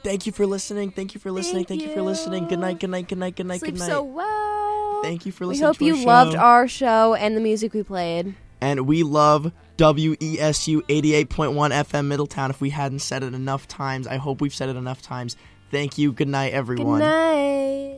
Thank you for listening. Thank you for listening. Thank you for listening. Good night. Good night. Good night. Good night. Sleep Good night. so well. Thank you for We listening. hope to our you show. loved our show and the music we played. And we love WESU 88.1 FM Middletown. If we hadn't said it enough times, I hope we've said it enough times. Thank you. Good night, everyone. Good night.